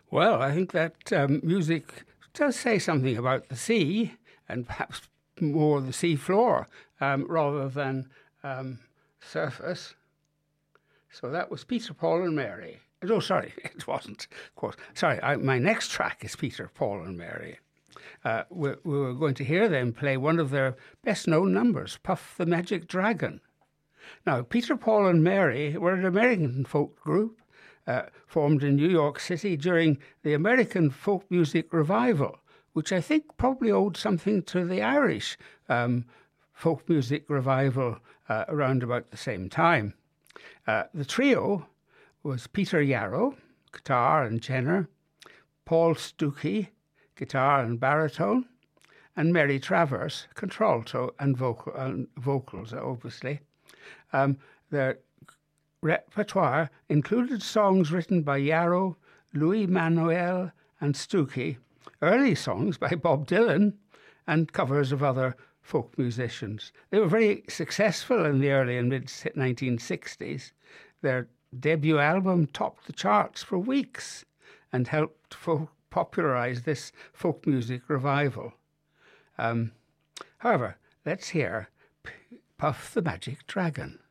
Well, I think that music does say something about the sea and perhaps more the sea floor rather than surface. So that was Peter, Paul and Mary. Oh, sorry, it wasn't, of course. Sorry, my next track is Peter, Paul and Mary. We're going to hear them play one of their best-known numbers, Puff the Magic Dragon. Now, Peter, Paul and Mary were an American folk group formed in New York City during the American folk music revival, which I think probably owed something to the Irish folk music revival around about the same time. The trio was Peter Yarrow, guitar and tenor, Paul Stuckey, guitar and baritone, and Mary Travers, contralto and vocals, obviously. Their repertoire included songs written by Yarrow, Louis Manuel, and Stuckey, early songs by Bob Dylan, and covers of other folk musicians. They were very successful in the early and mid-1960s. Their debut album topped the charts for weeks and helped popularize this folk music revival. However, let's hear Puff the Magic Dragon.